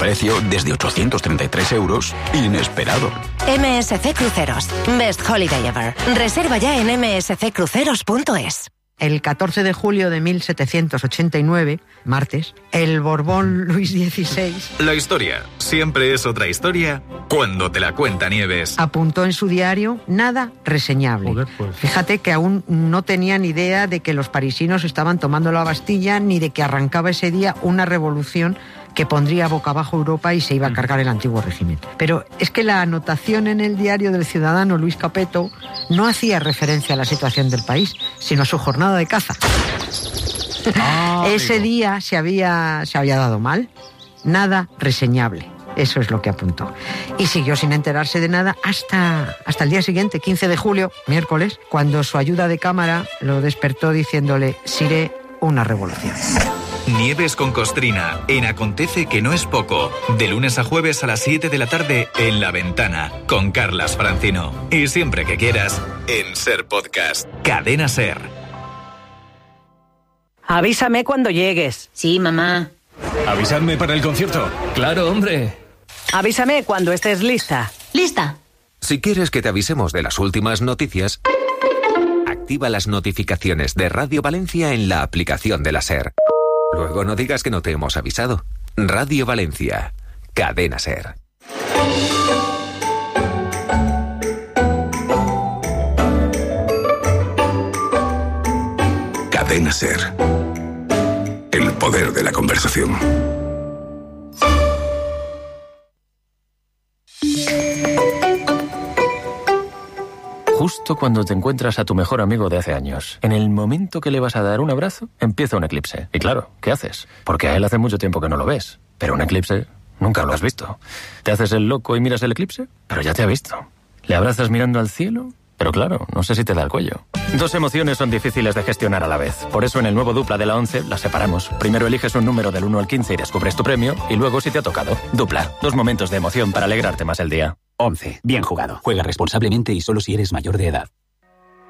precio desde 833 euros, inesperado. MSC Cruceros. Best Holiday Ever. Reserva ya en msccruceros.es. El 14 de julio de 1789, martes, el Borbón Luis XVI... La historia siempre es otra historia cuando te la cuenta Nieves. Apuntó en su diario nada reseñable. Joder, pues. Fíjate que aún no tenía ni idea de que los parisinos estaban tomando la Bastilla ni de que arrancaba ese día una revolución que pondría boca abajo Europa y se iba a cargar el antiguo régimen. Pero es que la anotación en el diario del ciudadano Luis Capetto no hacía referencia a la situación del país, sino a su jornada de caza. Ese día se había dado mal, nada reseñable. Eso es lo que apuntó. Y siguió sin enterarse de nada hasta el día siguiente, 15 de julio, miércoles, cuando su ayuda de cámara lo despertó diciéndole: «Siré, una revolución». Nieves con Costrina, en Acontece que no es poco. De lunes a jueves a las 7 de la tarde en La Ventana, con Carlas Francino. Y siempre que quieras, en Ser Podcast. Cadena Ser. Avísame cuando llegues. Sí, mamá. ¿Avisadme para el concierto? Claro, hombre. Avísame cuando estés lista. ¿Lista? Si quieres que te avisemos de las últimas noticias, activa las notificaciones de Radio Valencia en la aplicación de la SER. Luego no digas que no te hemos avisado. Radio Valencia. Cadena Ser. Cadena Ser. El poder de la conversación. Justo cuando te encuentras a tu mejor amigo de hace años, en el momento que le vas a dar un abrazo, empieza un eclipse. Y claro, ¿qué haces? Porque a él hace mucho tiempo que no lo ves. Pero un eclipse nunca lo has visto. ¿Te haces el loco y miras el eclipse? Pero ya te ha visto. ¿Le abrazas mirando al cielo? Pero claro, no sé si te da el cuello. Dos emociones son difíciles de gestionar a la vez. Por eso en el nuevo Dupla de la 11 las separamos. Primero eliges un número del 1 al 15 y descubres tu premio. Y luego si te ha tocado. Dupla. Dos momentos de emoción para alegrarte más el día. 11. Bien jugado. Juega responsablemente y solo si eres mayor de edad.